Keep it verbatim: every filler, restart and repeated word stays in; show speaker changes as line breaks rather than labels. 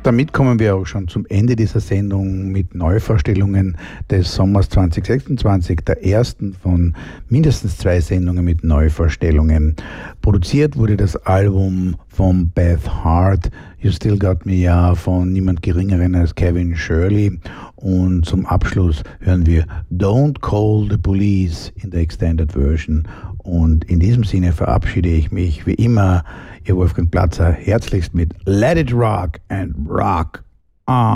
damit kommen wir auch schon zum Ende dieser Sendung mit Neuvorstellungen des Sommers zwanzig sechsundzwanzig, der ersten von mindestens zwei Sendungen mit Neuvorstellungen. Produziert wurde das Album von Beth Hart, You Still Got Me Ja, von niemand Geringeren als Kevin Shirley. Und zum Abschluss hören wir Don't Call the Police in der Extended Version. Und in diesem Sinne verabschiede ich mich wie immer, Ihr Wolfgang Platzer, herzlichst mit Let It Rock and Rock on.